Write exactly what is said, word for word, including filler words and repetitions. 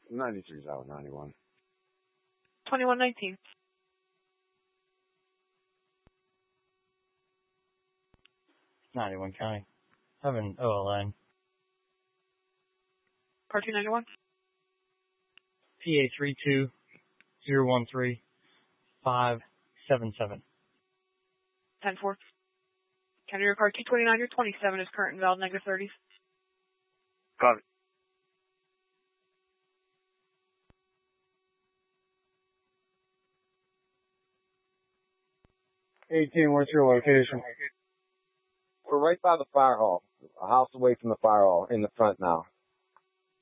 ninety-three's out, ninety-one. twenty-one nineteen. ninety-one County. Having O L N. Car two ninety-one. P A three two zero one three five seven seven. ten four. County Road Car two twenty-nine, your twenty-seven is current and valid, negative thirties. Copy. eighteen, what's your location? We're right by the fire hall, a house away from the fire hall, in the front now.